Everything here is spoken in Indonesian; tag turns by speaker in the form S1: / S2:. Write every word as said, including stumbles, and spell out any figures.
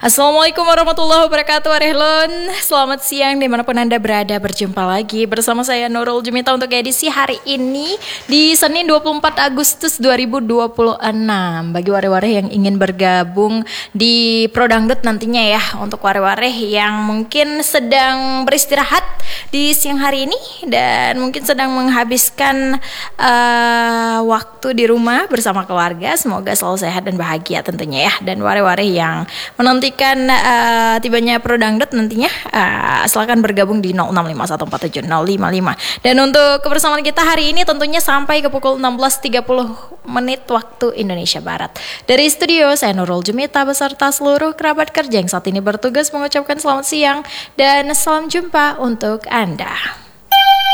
S1: Assalamualaikum warahmatullahi wabarakatuh, Arehlon. Selamat siang dimanapun Anda berada. Berjumpa lagi bersama saya Nurul Jumita untuk edisi hari ini di Senin dua puluh empat Agustus dua ribu dua puluh enam. Bagi wareh-wareh yang ingin bergabung di Prodangdut nantinya ya, untuk wareh-wareh yang mungkin sedang beristirahat di siang hari ini dan mungkin sedang menghabiskan uh, waktu di rumah bersama keluarga, semoga selalu sehat dan bahagia tentunya ya. Dan wareh-wareh yang menanti Kan uh, tibanya Prodangdut nantinya uh, silakan bergabung di nol enam lima satu empat tujuh nol lima lima. Dan untuk kebersamaan kita hari ini tentunya sampai ke pukul enam belas tiga puluh menit waktu Indonesia Barat. Dari studio saya Nurul Jumita beserta seluruh kerabat kerja yang saat ini bertugas mengucapkan selamat siang dan salam jumpa untuk Anda.